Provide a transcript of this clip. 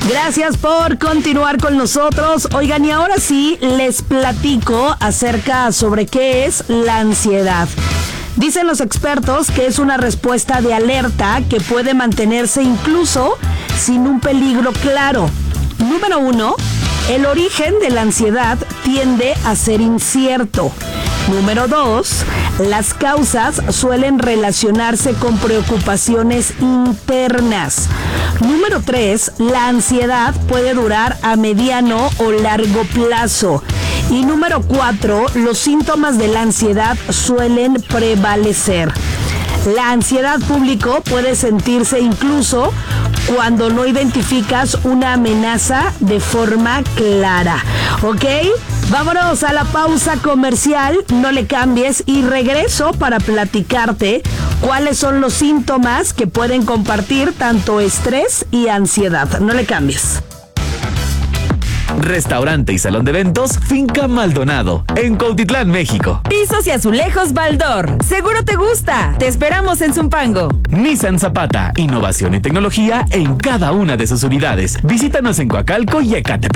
Gracias por continuar con nosotros. Oigan, y ahora sí les platico acerca sobre qué es la ansiedad. Dicen los expertos que es una respuesta de alerta que puede mantenerse incluso sin un peligro claro. Número 1, el origen de la ansiedad tiende a ser incierto. Número 2, las causas suelen relacionarse con preocupaciones internas. Número 3, la ansiedad puede durar a mediano o largo plazo. Y número 4, los síntomas de la ansiedad suelen prevalecer. La ansiedad público puede sentirse incluso cuando no identificas una amenaza de forma clara. ¿Ok? Vámonos a la pausa comercial, no le cambies y regreso para platicarte cuáles son los síntomas que pueden compartir tanto estrés y ansiedad. No le cambies. Restaurante y salón de eventos Finca Maldonado, en Cuautitlán, México. Pisos y azulejos Baldor. Seguro te gusta. Te esperamos en Zumpango. Nissan Zapata, innovación y tecnología en cada una de sus unidades. Visítanos en Coacalco y Ecatepec.